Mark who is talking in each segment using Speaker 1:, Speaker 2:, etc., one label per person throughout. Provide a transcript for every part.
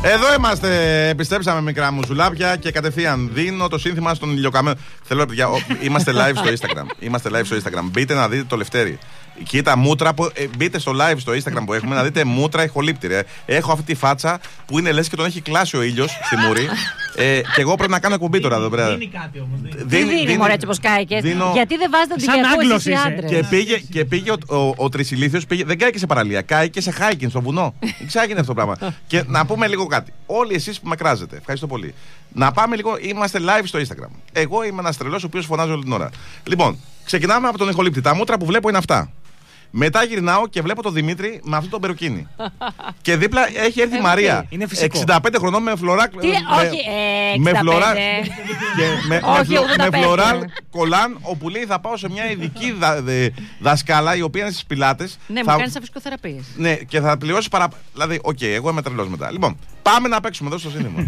Speaker 1: Εδώ είμαστε, επιστρέψαμε μικρά μου ζουλάπια και κατευθείαν δίνω το σύνθημα στον ηλιοκαμένο. Θέλω, παιδιά, είμαστε live στο Instagram. Είμαστε live στο Instagram. Μπείτε να δείτε το Λευτέρι. Κοίτα μούτρα που. Μπείτε στο live στο Instagram που έχουμε να δείτε μούτρα ηχολήπτη. Έχω αυτή τη φάτσα που είναι λες και τον έχει κλάσει ο ήλιος στη μούρη. Και εγώ πρέπει να κάνω εκπομπή τώρα εδώ πέρα.
Speaker 2: Δίνει κάτι όμως.
Speaker 3: Δίνει μωρέ έτσι πως κάηκες. Γιατί δεν βάζετε αντικειακό εσείς οι άντρες.
Speaker 1: Και πήγε ο Τρισιλίθιος, δεν κάηκε σε παραλία, κάηκε σε hiking στο βουνό. Ξάγινε αυτό το πράγμα. Και να πούμε λίγο κάτι. Όλοι εσείς που με κράζετε, ευχαριστώ πολύ. Να πάμε λίγο, είμαστε live στο Instagram. Εγώ είμαι ένας τρελός ο οποίος φωνάζει όλη την ώρα. Λοιπόν, ξεκινάμε από τον ηχολήπτη. Τα μούτρα που βλέπω είναι αυτά. Μετά γυρνάω και βλέπω τον Δημήτρη με αυτό το περουκίνι. Και δίπλα έχει έρθει η Μαρία.
Speaker 2: Είναι φυσικό.
Speaker 1: 65 χρονών με φλωράκ.
Speaker 3: Με
Speaker 1: φλωράκ. Με φλωράκ
Speaker 3: με
Speaker 1: κολάν, όπου λέει θα πάω σε μια ειδική δασκάλα η οποία είναι στις πιλάτες.
Speaker 3: Ναι, μου κάνεις φυσικοθεραπείες.
Speaker 1: Ναι, και θα πληρώσει παραπάνω. Δηλαδή, εγώ είμαι τρελός μετά. Λοιπόν, πάμε να παίξουμε εδώ στο σύνθημα.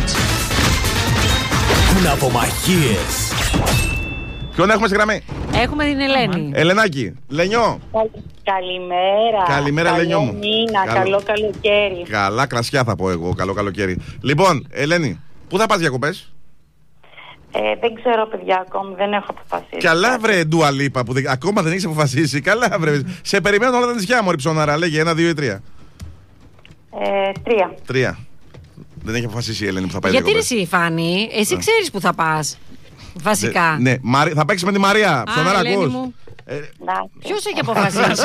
Speaker 4: Ναυμαχίες.
Speaker 1: Ποιον έχουμε στη γραμμή?
Speaker 3: Έχουμε την Ελένη.
Speaker 1: Ελενάκη, Λενιό.
Speaker 5: Καλημέρα.
Speaker 1: Καλημέρα, Λενιό μου.
Speaker 5: Καλό καλοκαίρι.
Speaker 1: Καλά κρασιά θα πω εγώ, καλό καλοκαίρι. Λοιπόν, Ελένη, πού θα πας διακοπές?
Speaker 5: Δεν ξέρω, παιδιά, ακόμη δεν έχω αποφασίσει.
Speaker 1: Καλά, βρε, Ντουα Λίπα, που ακόμα δεν έχεις αποφασίσει. Καλά, βρε. Σε περιμένω όλα τα νησιά, μωρή ψώναρα. Λέγε 1, 2 ή 3. 3. Δεν έχει αποφασίσει η Ελένη που θα πάει
Speaker 3: γιατί
Speaker 1: διακοπές.
Speaker 3: εσύ, Φάνη, εσύ ξέρεις που θα πας. Βασικά.
Speaker 1: Ναι, θα παίξεις με τη Μαρία. Ψωνάρα, ακούς.
Speaker 3: Ποιος έχει αποφασίσει?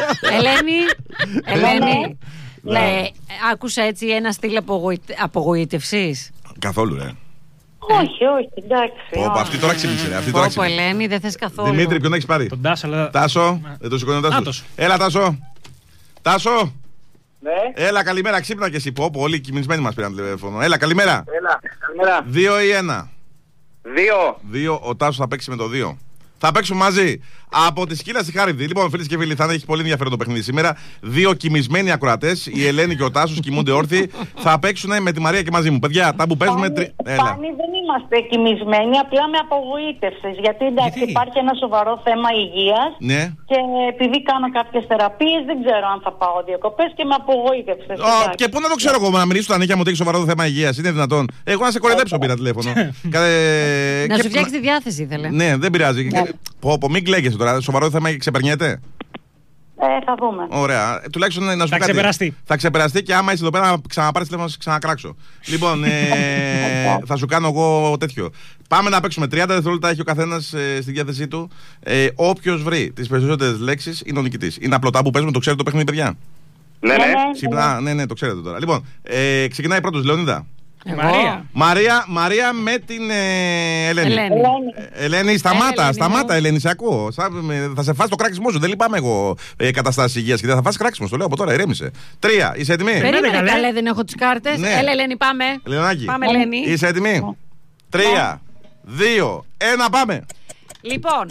Speaker 3: Ελένη. Ναι. Άκουσα έτσι ένα στυλ απογοήτευσης.
Speaker 1: Καθόλου, ρε.
Speaker 5: Όχι, εντάξει.
Speaker 1: Αυτή τώρα ξύπνησε.
Speaker 3: Πω, Ελένη, δεν θες καθόλου.
Speaker 1: Δημήτρη, ποιον έχεις πάρει?
Speaker 2: Τον Τάσο, αλλά.
Speaker 1: Τάσο, δεν το σηκώνει ο Τάσος. Έλα, Τάσο. Τάσο.
Speaker 6: Ναι.
Speaker 1: Έλα, καλημέρα, ξύπνα και εσύ. Πω, όλοι οι κοιμισμένοι μας πήραν τηλέφωνο. Έλα, καλημέρα.
Speaker 6: Καλημέρα.
Speaker 1: 2 ή 1?
Speaker 6: 2.
Speaker 1: 2, ο Τάσος θα παίξει με το 2. Θα παίξουμε μαζί. Από τη Σκύλα στη Χάριδη. Λοιπόν, φίλες και φίλοι, θα έχει πολύ ενδιαφέρον το παιχνίδι σήμερα. 2 κοιμισμένοι ακροατές, η Ελένη και ο Τάσος κοιμούνται όρθιοι. Θα παίξουν με τη Μαρία και μαζί μου. Παιδιά, τα που παίζουμε.
Speaker 5: Πάνη, δεν είμαστε κοιμισμένοι, απλά με απογοήτευσες. Γιατί εντάξει, υπάρχει ένα σοβαρό θέμα υγείας.
Speaker 1: Ναι.
Speaker 5: Και επειδή κάνω κάποιες θεραπείες, δεν ξέρω αν θα πάω διακοπές και με απογοήτευσες.
Speaker 1: Και πού να το ξέρω εγώ, να μιλήσω στα νύχια μου ότι έχει σοβαρό θέμα υγείας. Είναι δυνατόν? Εγώ να σε κοροϊδέψω πήρα τηλέφωνο.
Speaker 3: Να σου φτιάξει τη διάθεση ήθελε.
Speaker 1: Ναι, δεν πειράζει. Μην κλαίγεσαι τώρα, σοβαρό θέμα ξεπερνιέται.
Speaker 5: Θα δούμε.
Speaker 1: Ωραία. Τουλάχιστον να σου πει. Θα ξεπεραστεί και άμα είσαι εδώ πέρα να ξαναπάρεις τηλέφωνο να σε ξανακράξω. Λοιπόν, θα σου κάνω εγώ τέτοιο. Πάμε να παίξουμε. 30 δευτερόλεπτα έχει ο καθένας στη διάθεσή του. Όποιος βρει τις περισσότερες λέξεις είναι ο νικητής. Είναι απλωτά που παίζουμε, το ξέρετε το παιχνίδι, παιδιά?
Speaker 6: Ναι.
Speaker 1: Ναι, το ξέρετε τώρα. Λοιπόν, ξεκινάει πρώτος, Λεωνίδα. Μαρία με την Ελένη. Ελένη, σταμάτα, Ελένη, σε ακούω. Θα σε φας το κράξιμο σου. Δεν λυπάμαι εγώ καταστάσεις υγείας και δεν θα φας κράξιμο. Το λέω από τώρα, ηρέμησε. 3, είσαι έτοιμη?
Speaker 3: Περίμενε, καλέ, δεν έχω τις κάρτες. Έλα, Ελένη, πάμε.
Speaker 1: Λεωνάκη,
Speaker 3: πάμε, Ελένη.
Speaker 1: Είσαι έτοιμη? 3, 2, 1, πάμε.
Speaker 3: Λοιπόν,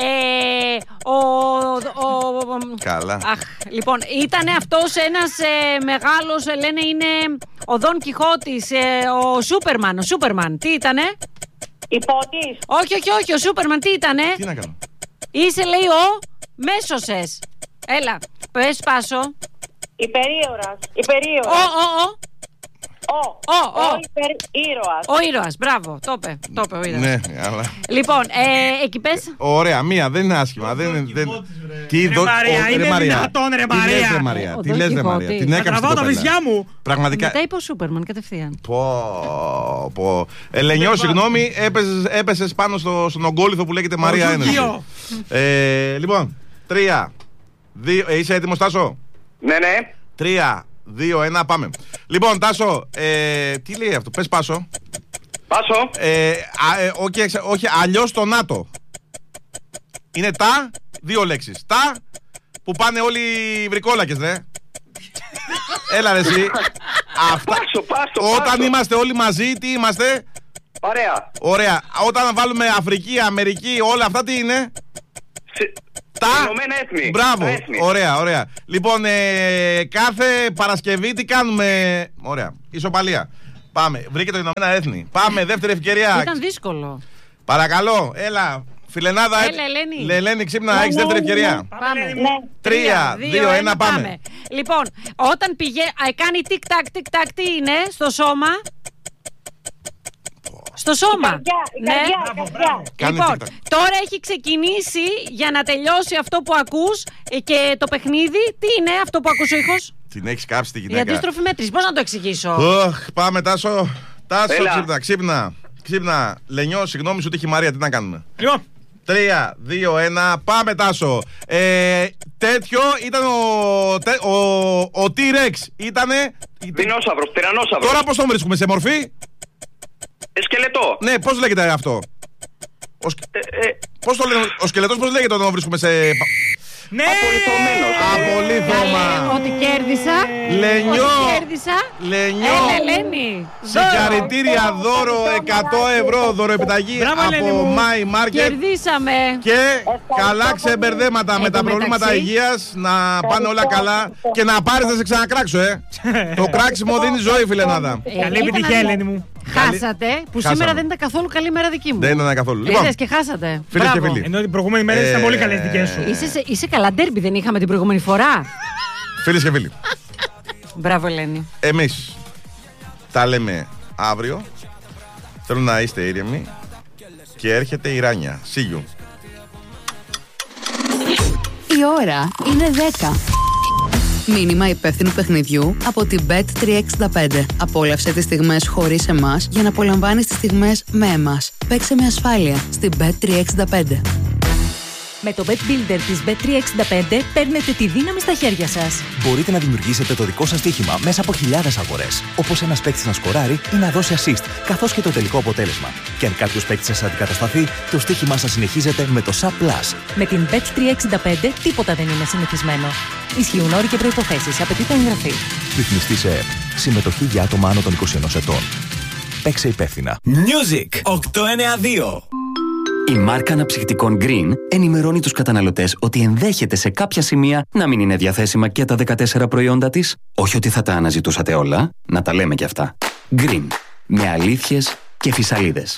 Speaker 1: Καλά.
Speaker 3: Λοιπόν, ήταν αυτός ένας μεγάλος, λένε είναι ο Δον Κιχώτης, ο Σούπερμαν. Τι ήτανε?
Speaker 5: Υπότης.
Speaker 3: Όχι, ο Σούπερμαν τι ήτανε?
Speaker 1: Τι να κάνω?
Speaker 3: Είσαι, λέει, ο Μέσωσες. Έλα, πες Πάσο.
Speaker 5: Υπερίωρας.
Speaker 3: Ο ήρωας, μπράβο, το είπε ο ήρωας.
Speaker 1: Ναι, αλλά.
Speaker 3: Λοιπόν, εκεί πες.
Speaker 1: Ωραία, μία, δεν είναι άσχημα. Τι
Speaker 2: Μαρία, είναι δυνατόν, ρε Μαρία.
Speaker 1: Τι λες, ρε Μαρία? Την έκαψε.
Speaker 2: Τραβάω τα βυζιά μου.
Speaker 1: Πραγματικά.
Speaker 3: Μετά είπε ο Σούπερμαν κατευθείαν.
Speaker 1: Πω. Ελενιό, συγγνώμη, έπεσες πάνω στον ογκόλιθο που λέγεται Μαρία Ένωση. Λοιπόν, 3, 2, είσαι έτοιμος, Τάσο?
Speaker 6: Ναι.
Speaker 1: 3, 2, 1, πάμε. Λοιπόν, Τάσο, τι λέει αυτό? Πες Πάσο.
Speaker 6: Πάσο.
Speaker 1: Όχι, αλλιώς το ΝΑΤΟ. Είναι τα, 2 λέξεις. Τα, που πάνε όλοι οι βρικόλακες, ρε. Έλα ρε εσύ. Αυτά. Όταν είμαστε όλοι μαζί, τι είμαστε? Ωραία. Όταν βάλουμε Αφρική, Αμερική, όλα αυτά τι είναι?
Speaker 6: Ηνωμένα Έθνη.
Speaker 1: Μπράβο. Ωραία. Λοιπόν, κάθε Παρασκευή τι κάνουμε? Ωραία. Ισοπαλία. Πάμε. Βρήκε το Ηνωμένα Έθνη. Πάμε, δεύτερη ευκαιρία.
Speaker 3: Ήταν δύσκολο.
Speaker 1: Παρακαλώ, έλα. Φιλενάδα, Ελένη, ξύπνα, έχεις δεύτερη ευκαιρία.
Speaker 3: Πάμε.
Speaker 1: 3, 2, 1, πάμε.
Speaker 3: Λοιπόν, όταν κάνει τικ-τακ, τι είναι στο σώμα? Στο σώμα. Λοιπόν, τώρα έχει ξεκινήσει για να τελειώσει αυτό που ακούς και το παιχνίδι. Τι είναι αυτό που ακούς ο ήχος?
Speaker 1: Την έχεις κάψει τη γυναίκα.
Speaker 3: Η αντίστροφη μέτρηση. Πώς να το εξηγήσω?
Speaker 1: Πάμε, Τάσο. Τάσο, ξύπνα. Λενιό, συγγνώμη, σου τύχει Μαρία, τι να κάνουμε?
Speaker 2: Λοιπόν.
Speaker 1: 3, 2, 1, πάμε, Τάσο. Τέτοιο ήταν ο T-Rex. Ήτανε.
Speaker 6: Δεινόσαυρος, τυρανόσαυρος.
Speaker 1: Τώρα πώς τον βρίσκουμε, σε μορφή?
Speaker 6: Σκελετό.
Speaker 1: Ναι, πώς λέγεται αυτό? Πώς το λένε, ο σκελετός πώς λέγεται όταν τον βρίσκουμε σε...
Speaker 2: Ναι!
Speaker 1: Απολύθωμα.
Speaker 3: Ότι κέρδισα.
Speaker 1: Λενιό.
Speaker 3: Ελένη.
Speaker 1: Συγχαρητήρια, δώρο 100 ευρώ δωροεπιταγή από My Market.
Speaker 3: Κερδίσαμε.
Speaker 1: Και καλά ξεμπερδέματα με τα προβλήματα υγείας. Να πάνε όλα καλά. Και να πάρεις να σε ξανακράξω, Το κράξιμο δίνει ζωή, φιλενάδα.
Speaker 2: Καλή επιτυχία, Ελένη μου.
Speaker 3: Χάσατε, που σήμερα δεν ήταν καθόλου καλή μέρα δική μου.
Speaker 1: Δεν ήταν καθόλου.
Speaker 3: Λοιπόν, και χάσατε.
Speaker 1: Φίλες και φίλοι.
Speaker 2: Ενώ την προηγούμενη μέρα ήταν πολύ καλές δικές σου.
Speaker 3: Είσαι καλά, ντέρμπι δεν είχαμε την προηγούμενη φορά.
Speaker 1: Φίλες και φίλοι.
Speaker 3: Μπράβο, Ελένη.
Speaker 1: Εμείς τα λέμε αύριο. Θέλω να είστε ήρεμοι. Και έρχεται η Ράνια. See you.
Speaker 7: Η ώρα είναι 10. Μήνυμα υπεύθυνου παιχνιδιού από την Bet365. Απόλαυσε τις στιγμές χωρίς εμάς για να απολαμβάνεις τις στιγμές με εμάς. Παίξε με ασφάλεια στην Bet365.
Speaker 8: Με το Bet Builder της Bet365 παίρνετε τη δύναμη στα χέρια σας.
Speaker 4: Μπορείτε να δημιουργήσετε το δικό σας στοίχημα μέσα από χιλιάδες αγορές. Όπως ένας παίκτης να σκοράρει ή να δώσει assist, καθώς και το τελικό αποτέλεσμα. Και αν κάποιος παίκτης σας αντικατασταθεί, το στοίχημά σας συνεχίζεται με το SAP+.
Speaker 8: Με την Bet365 τίποτα δεν είναι συνηθισμένο. Ισχύουν όροι και προϋποθέσεις. Απαιτείται εγγραφή.
Speaker 4: Ρυθμιστή σε ΕΕΠ. Συμμετοχή για άτομα άνω των 21 ετών. Παίξε υπεύθυνα.
Speaker 9: Music 892.
Speaker 10: Η μάρκα αναψυκτικών Green ενημερώνει τους καταναλωτές ότι ενδέχεται σε κάποια σημεία να μην είναι διαθέσιμα και τα 14 προϊόντα της. Όχι ότι θα τα αναζητούσατε όλα, να τα λέμε κι αυτά. Green. Με αλήθειες και φυσαλίδες.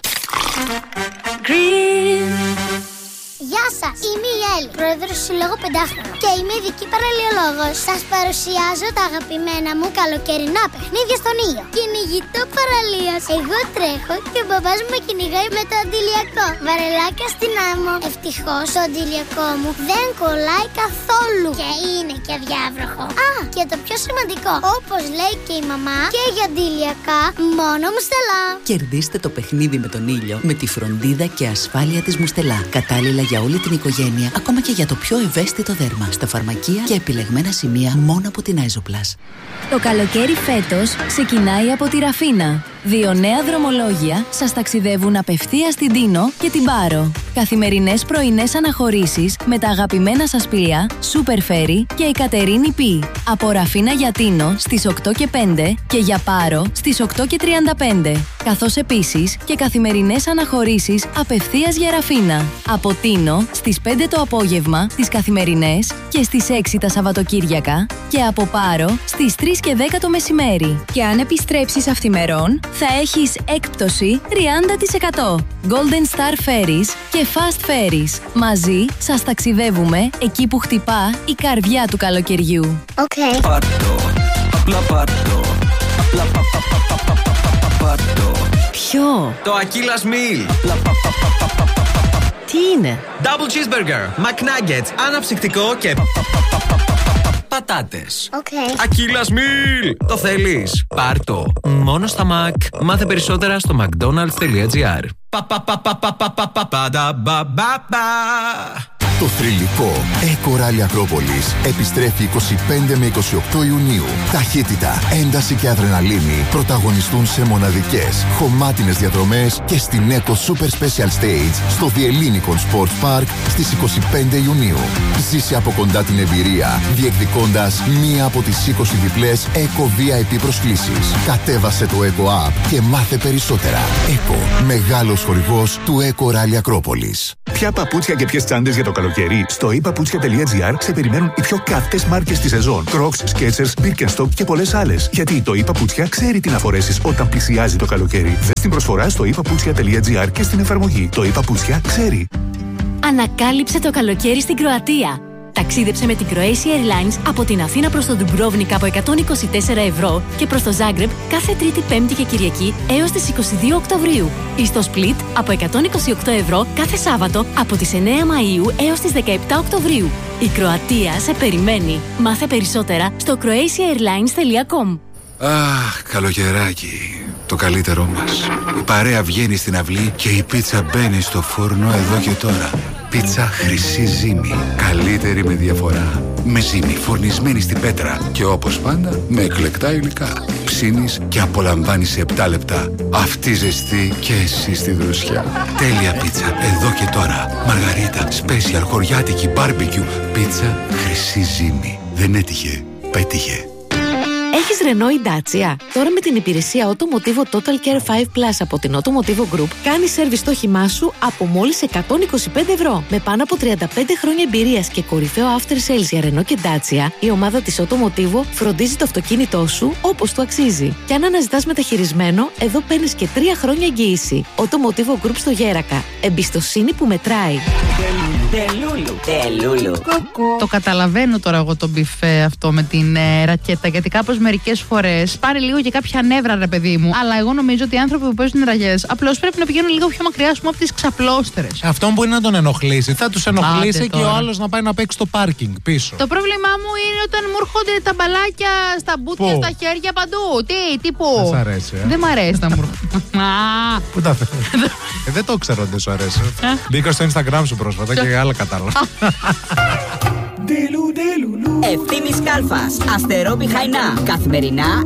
Speaker 11: Γεια σας, είμαι η Έλλη, πρόεδρος του Συλλόγου Πεντάχρονο και είμαι ειδική παραλιολόγος. Σας παρουσιάζω τα αγαπημένα μου καλοκαιρινά παιχνίδια στον ήλιο. Κυνηγητό παραλίας. Εγώ τρέχω και ο μπαμπάς μου με κυνηγάει με το αντιλιακό. Βαρελάκια στην άμμο. Ευτυχώς το αντιλιακό μου δεν κολλάει καθόλου και είναι και αδιάβροχο. Α, και το πιο σημαντικό, όπως λέει και η μαμά, και για αντιλιακά μόνο Μουστελά.
Speaker 7: Κερδίστε το παιχνίδι με τον ήλιο με τη φροντίδα και ασφάλεια της Μουστελά. Κατάλληλα για όλη την οικογένεια, ακόμα και για το πιο ευαίσθητο δέρμα. Στα φαρμακεία και επιλεγμένα σημεία μόνο από την Άιζοπλας.
Speaker 12: Το καλοκαίρι φέτος ξεκινάει από τη Ραφίνα. 2 νέα δρομολόγια σας ταξιδεύουν απευθείας στην Τίνο και την Πάρο. Καθημερινές πρωινές αναχωρήσεις με τα αγαπημένα σας πλοία Super Ferry και η Κατερίνη Πι. Από Ραφίνα για Τίνο στις 8:05 και για Πάρο στις 8:35. Καθώς επίσης και καθημερινές αναχωρήσεις απευθείας για Ραφίνα. Από Τίνο στις 5 το απόγευμα τις καθημερινές και στις 6 τα Σαββατοκύριακα και από Πάρο στις 3 και 10 το μεσημέρι. Και αν επιστρέψεις αυθημερών θα έχεις έκπτωση 30%. Golden Star Ferries και Fast Ferries. Μαζί σας ταξιδεύουμε εκεί που χτυπά η καρδιά του καλοκαιριού.
Speaker 11: Okay.
Speaker 9: Πάρτο, απλά πάρτο. Απλά πάρτο.
Speaker 12: Ποιο?
Speaker 9: Το Aquillas Meal.
Speaker 12: Τι είναι?
Speaker 9: Double cheeseburger, McNuggets, αναψυκτικό και πατάτες.
Speaker 11: Okay.
Speaker 9: Aquillas Meal. Το θέλεις? Πάρ' το. Μόνο στα Mac. Μάθε περισσότερα στο mcdonalds.gr.
Speaker 13: Το θρυλικό Eco Rally Ακρόπολης επιστρέφει 25 με 28 Ιουνίου. Ταχύτητα, ένταση και αδρεναλίνη πρωταγωνιστούν σε μοναδικές, χωμάτινες διαδρομές και στην Eco Super Special Stage στο Διελλήνικον Sports Park στις 25 Ιουνίου. Ζήσε από κοντά την εμπειρία, διεκδικώντας μία από τις 20 διπλές Eco VIP προσκλήσεις. Κατέβασε το Eco App και μάθε περισσότερα. Eco, μεγάλος χορηγός του Eco Rally Ακρόπολης.
Speaker 14: Ποια παπούτσια και ποιες τσάντες για το καλοκαίρι? Στο ipaputsια.gr σε περιμένουν οι πιο κάθετες μάρκες της σεζόν. Crocs, Skechers, Birkenstock και πολλές άλλες. Γιατί το iPaputsια ξέρει τι να φορέσεις όταν πλησιάζει το καλοκαίρι. Δες την προσφορά στο ipaputsya.gr και στην εφαρμογή. Το iPaputsya ξέρει.
Speaker 12: Ανακάλυψε το καλοκαίρι στην Κροατία. Ταξίδεψε με την Croatia Airlines από την Αθήνα προς τον Ντουμπρόβνικα από 124 ευρώ και προς το Ζάγκρεπ κάθε Τρίτη, Πέμπτη και Κυριακή έως τις 22 Οκτωβρίου. Ή στο Σπλίτ από 128 ευρώ κάθε Σάββατο από τις 9 Μαΐου έως τις 17 Οκτωβρίου. Η Κροατία σε περιμένει. Μάθε περισσότερα στο croatiaairlines.com.
Speaker 15: Αχ, καλοκαιράκι. Το καλύτερό μας. Η παρέα βγαίνει στην αυλή και η πίτσα μπαίνει στο φούρνο εδώ και τώρα. Πίτσα Χρυσή Ζύμη. Καλύτερη με διαφορά. Με ζύμη φορνισμένη στην πέτρα. Και όπως πάντα με εκλεκτά υλικά. Ψήνεις και απολαμβάνεις σε 7 λεπτά. Αυτή ζεστή και εσύ στη δροσιά. Τέλεια πίτσα εδώ και τώρα. Μαργαρίτα, special, χωριάτικη, barbecue. Πίτσα Χρυσή Ζύμη. Δεν έτυχε, πέτυχε.
Speaker 16: Έχεις Renault ή Dacia? Τώρα με την υπηρεσία Automotivo Total Care 5 Plus από την Automotivo Group κάνεις σέρβις στο όχημά σου από μόλις 125 ευρώ. Με πάνω από 35 χρόνια εμπειρίας και κορυφαίο after sales για Renault και Dacia, η ομάδα της Automotivo φροντίζει το αυτοκίνητό σου όπως του αξίζει. Και αν αναζητάς μεταχειρισμένο, εδώ παίρνεις και 3 χρόνια εγγύηση. Automotivo Group στο Γέρακα. Εμπιστοσύνη που μετράει.
Speaker 17: Τελούλου. Το καταλαβαίνω τώρα εγώ το μπιφέ αυτό με την ρακέτα, γιατί κάπως μερικές φορές πάρει λίγο και κάποια νεύρα, ρε παιδί μου. Αλλά εγώ νομίζω ότι οι άνθρωποι που παίζουν ραγιές απλώς πρέπει να πηγαίνουν λίγο πιο μακριά, ας πούμε, από τις ξαπλώστερες.
Speaker 18: Αυτό που είναι να τον ενοχλήσει, θα τους ενοχλήσει και ο άλλος να πάει να παίξει στο πάρκινγκ πίσω.
Speaker 17: Το πρόβλημά μου είναι όταν μου έρχονται τα μπαλάκια στα μπούτια, στα χέρια, παντού. Τι πού.
Speaker 18: Δεν σ' αρέσει.
Speaker 17: Δεν μ' αρέσει να μου έρχονται.
Speaker 18: Πού τα θέλει. Δεν το ξέρω ότι δεν σου αρέσει. Μπήκα στο Instagram σου πρόσφατα και άλλα κατάλαβα.
Speaker 19: Ευθύμης Κάλφας, Αστερό Πιχαϊνά. Καθημερινά